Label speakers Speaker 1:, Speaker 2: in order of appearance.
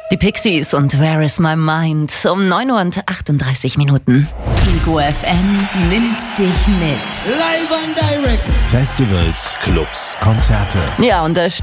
Speaker 1: Die Pixies und Where is my mind? Um 9:38
Speaker 2: Ego FM nimmt dich mit.
Speaker 3: Live and direct.
Speaker 4: Festivals, Clubs, Konzerte.
Speaker 1: Ja, und da